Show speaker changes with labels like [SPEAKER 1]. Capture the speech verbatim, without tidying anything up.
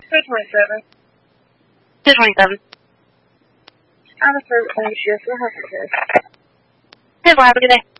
[SPEAKER 1] two twenty-seven.
[SPEAKER 2] two twenty-seven.
[SPEAKER 1] I'm a service on shift. We'll have to test.
[SPEAKER 2] Okay, well, have a good day.